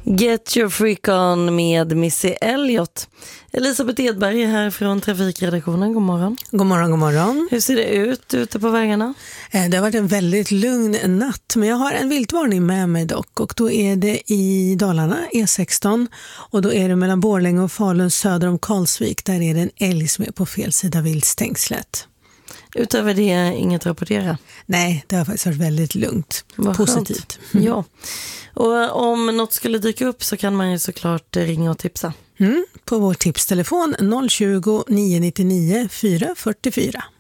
Get your freak on med Missy Elliott. Elisabeth Edberg är här från trafikredaktionen. God morgon. God morgon, god morgon. Hur ser det ut ute på vägarna? Det har varit en väldigt lugn natt, men jag har en viltvarning med mig dock. Och då är det i Dalarna, E16. Och då är det mellan Borlänge och Falun söder om Karlsvik. Där är det en älg som är på fel sida viltstängslet. Utöver det, inget rapportera? Nej, det har faktiskt varit väldigt lugnt. Vad positivt. Ja. Och om något skulle dyka upp så kan man ju såklart ringa och tipsa. På vår tipstelefon 020 999 444.